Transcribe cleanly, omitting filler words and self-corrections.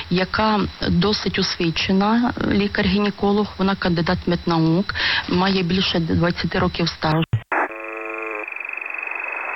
яка досить освічена лікар-гінеколог, вона кандидат меднаук, має більше 20 років стажу